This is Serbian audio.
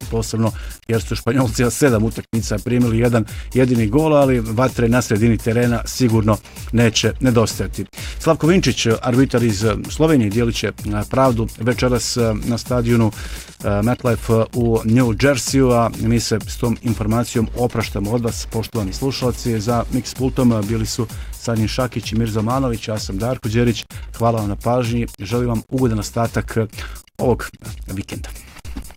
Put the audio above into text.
posebno jer su Španjolci 7 utakmica primili jedan jedini gol, ali vatre na sredini terena sigurno neće nedostajati. Slavko Vinčić, arbitar iz Slovenije, dijelit će pravdu večeras na stadionu MetLife u New Jerseyu, a mi se s tom informacijom opraštamo od vas, poštovani slušalci. Za Mix pultom bili su Sanjin Šakić i Mirza Manović, ja sam Darko Đerić. Hvala vam na pažnji, želim vam ugodan ostatak ovog vikenda.